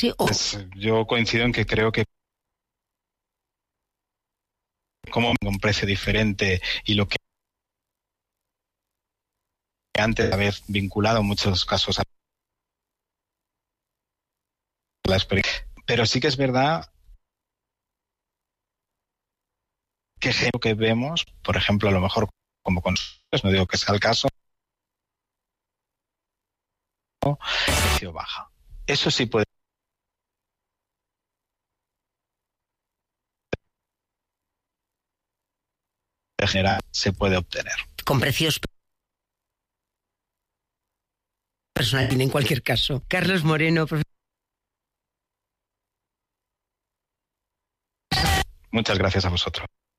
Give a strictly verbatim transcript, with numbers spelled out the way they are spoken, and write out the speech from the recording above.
Sí, o... pues, yo coincido en que creo que como un precio diferente y lo que antes había vinculado en muchos casos a la experiencia. Pero sí que es verdad que lo que vemos, por ejemplo, a lo mejor como consumidores, no digo que sea el caso, el precio baja. Eso sí puede generar, se puede obtener. Con precios personales en cualquier caso. Carlos Moreno, profesor. Muchas gracias a vosotros.